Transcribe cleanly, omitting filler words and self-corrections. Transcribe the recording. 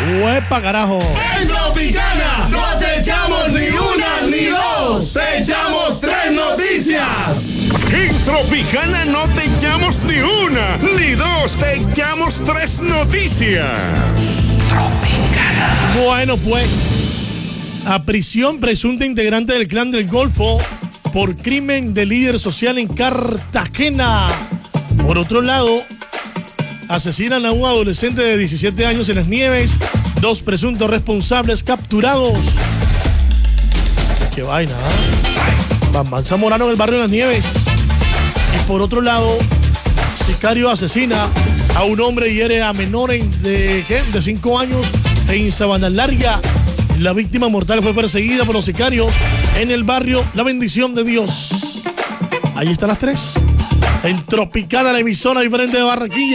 ¡Huepa, carajo! En Tropicana no te echamos ni una ni dos, te echamos 3 noticias. En Tropicana no te echamos ni una ni dos, te echamos 3 noticias. Tropicana. Bueno, pues, a prisión presunta integrante del Clan del Golfo por crimen de líder social en Cartagena. Por otro lado, asesinan a un adolescente de 17 años en Las Nieves. 2 presuntos responsables capturados. Qué vaina, ¿eh? Bambán Zamorano en el barrio de Las Nieves. Y por otro lado, sicario asesina a un hombre y hiere a menor de 5 años en Sabana Larga. La víctima mortal fue perseguida por los sicarios en el barrio La Bendición de Dios. Ahí están las 3. En Tropicana, la emisora diferente de Barranquilla.